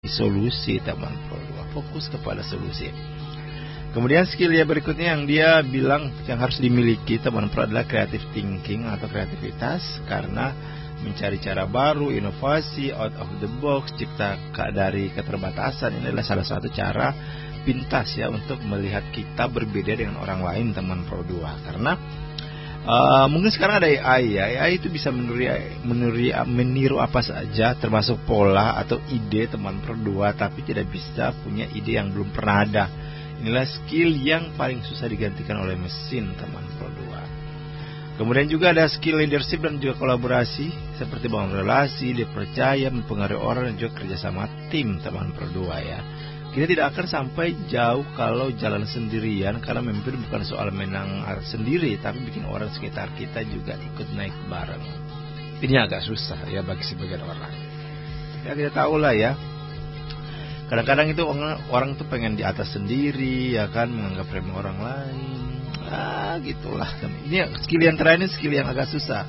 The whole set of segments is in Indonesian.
solusi teman Pro 2. Fokus kepada solusi. Kemudian skill ya berikutnya yang dia bilang yang harus dimiliki teman Pro adalah creative thinking atau kreativitas, karena mencari cara baru, inovasi, out of the box, cipta dari keterbatasan, ini adalah salah satu cara pintas ya untuk melihat kita berbeda dengan orang lain teman Pro 2. Karena mungkin sekarang ada AI ya, AI itu bisa meniru apa saja termasuk pola atau ide teman Pro 2, tapi tidak bisa punya ide yang belum pernah ada. Inilah skill yang paling susah digantikan oleh mesin teman Pro 2. Kemudian juga ada skill leadership dan juga kolaborasi, seperti bangun relasi, dipercaya, mempengaruhi orang, dan juga kerjasama tim teman Pro 2 ya. Kita tidak akan sampai jauh kalau jalan sendirian, karena memimpin bukan soal menang sendiri, tapi bikin orang sekitar kita juga ikut naik bareng. Ini agak susah ya bagi sebagian orang. Ya kita tahu lah ya, kadang-kadang itu orang tuh pengen di atas sendiri ya kan, menganggap remeh orang lain. Gitulah. Ini skill yang terakhir, ini skill yang agak susah.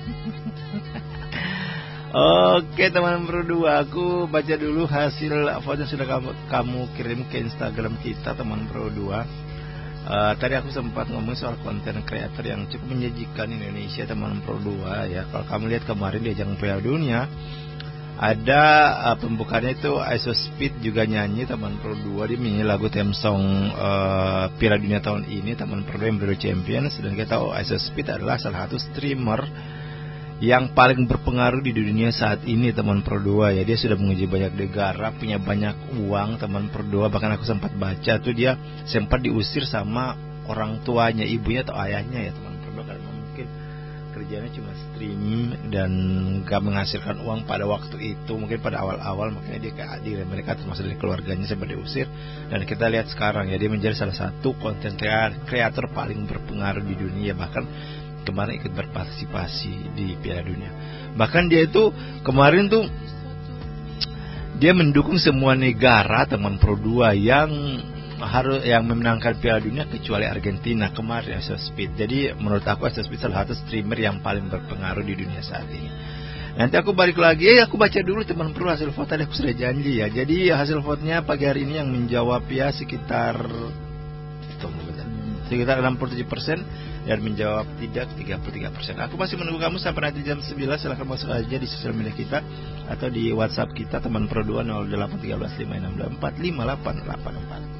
Oke teman Pro 2, aku baca dulu hasil foto yang sudah kamu kirim ke Instagram kita teman Pro 2. Tadi aku sempat ngomong soal konten kreator yang cukup menyajikan Indonesia teman Pro 2 ya. Kalau kamu lihat kemarin di ajang Piala Dunia, ada pembukaannya itu Isospeed juga nyanyi teman Pro 2. Dia menyanyi lagu theme song Piala Dunia tahun ini teman Pro 2 yang Euro Champions. Dan kita tahu Isospeed adalah salah satu streamer yang paling berpengaruh di dunia saat ini teman Pro 2 ya. Dia sudah menguji banyak negara, punya banyak uang teman Pro 2. Bahkan aku sempat baca tuh dia sempat diusir sama orang tuanya, ibunya atau ayahnya ya teman Pro 2, karena mungkin kerjanya cuma stream dan gak menghasilkan uang pada waktu itu. Mungkin pada awal-awal makanya dia keadilan mereka termasuk dari keluarganya sempat diusir. Dan kita lihat sekarang ya, dia menjadi salah satu konten kreator paling berpengaruh di dunia. Bahkan kemarin ikut berpartisipasi di Piala Dunia. Bahkan dia itu kemarin tuh dia mendukung semua negara teman Pro 2 yang memenangkan Piala Dunia kecuali Argentina kemarin Isospeed. Jadi menurut aku Isospeed salah satu streamer yang paling berpengaruh di dunia saat ini. Nanti aku balik lagi, aku baca dulu teman Pro hasil vote. Tadi aku sudah janji ya. Jadi hasil vote-nya pagi hari ini yang menjawab ya sekitar 67%. Dan menjawab tidak 33%. Aku masih menunggu kamu sampai nanti jam 9. Silahkan masuk aja di sosial media kita atau di WhatsApp kita teman Pro 2 081356245884.